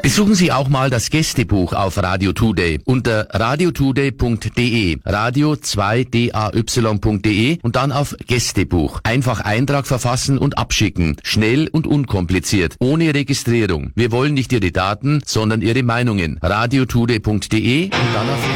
Besuchen Sie auch mal das Gästebuch auf Radio Today unter radiotoday.de, radio2day.de und dann auf Gästebuch. Einfach Eintrag verfassen und abschicken. Schnell und unkompliziert, ohne Registrierung. Wir wollen nicht Ihre Daten, sondern Ihre Meinungen. radiotoday.de und dann auf